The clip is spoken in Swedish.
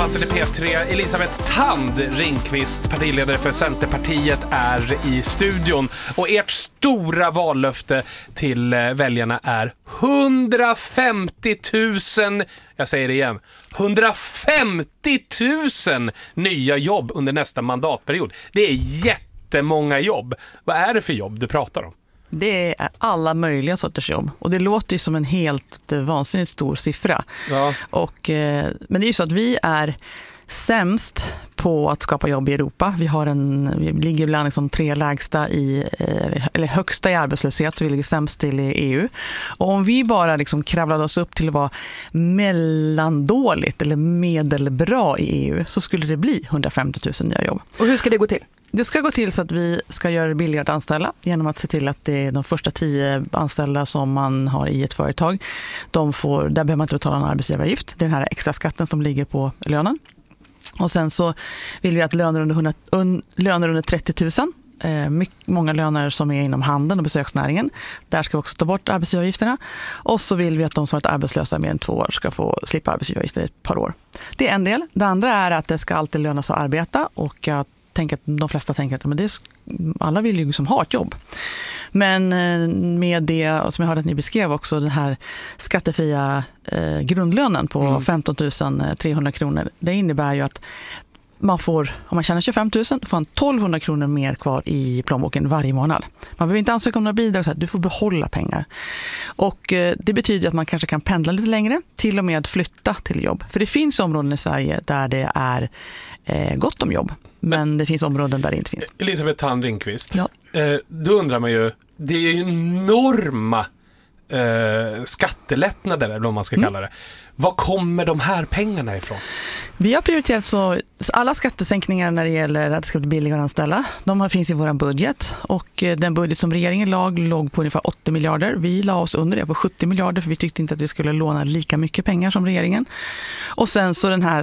Passen i P3. Elisabeth Thand Ringqvist, partiledare för Centerpartiet, är i studion. Och ert stora vallöfte till väljarna är 150 000, jag säger det igen, 150 000 nya jobb under nästa mandatperiod. Det är jättemånga jobb. Vad är det för jobb du pratar om? Det är alla möjliga sorters jobb. Och det låter ju som en helt vansinnigt stor siffra. Ja. Men det är ju så att vi är sämst på att skapa jobb i Europa. Vi ligger bland liksom 3 lägsta eller högsta i arbetslöshet, så vi ligger sämst till i EU. Och om vi bara liksom kravlade oss upp till att vara mellandåligt eller medelbra i EU, så skulle det bli 150 000 nya jobb. Och hur ska det gå till? Det ska gå till så att vi ska göra det billigare att anställa genom att se till att det är de första 10 anställda som man har i ett företag. Där behöver man inte betala en arbetsgivaravgift. Det är den här extra skatten som ligger på lönen. Och sen så vill vi att löner under 30 000, många löner som är inom handeln och besöksnäringen, där ska vi också ta bort arbetsgivaravgifterna. Och så vill vi att de som varit arbetslösa mer än 2 år ska få slippa arbetsgivaravgifter i ett par år. Det är en del. Det andra är att det ska alltid löna sig att arbeta, och jag tänker att de flesta tänker att alla vill ju liksom ha ett jobb. Men med det som jag hörde att ni beskrev också, den här skattefria grundlönen på 15 300 kronor, det innebär ju att man får, om man tjänar 25 000, får man 1200 kronor mer kvar i plånboken varje månad. Man behöver inte ansöka om några bidrag, så att du får behålla pengar. Och det betyder att man kanske kan pendla lite längre, till och med flytta till jobb. För det finns områden i Sverige där det är gott om jobb. Men det finns områden där det inte finns. Elisabeth Thand Ringqvist, ja. Då undrar man ju, det är ju enorma skattelättnader, eller vad man ska kalla det. Var kommer de här pengarna ifrån? Vi har prioriterat så alla skattesänkningar när det gäller att det ska bli billigare att anställa. De finns i vår budget, och den budget som regeringen låg på ungefär 80 miljarder. Vi la oss under det på 70 miljarder, för vi tyckte inte att vi skulle låna lika mycket pengar som regeringen. Och sen så den här